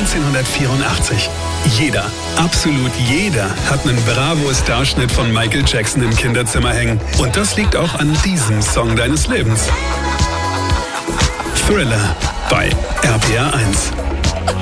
1984. Jeder, absolut jeder hat einen Bravo-Starschnitt von Michael Jackson im Kinderzimmer hängen. Und das liegt auch an diesem Song deines Lebens. Thriller bei RPR 1.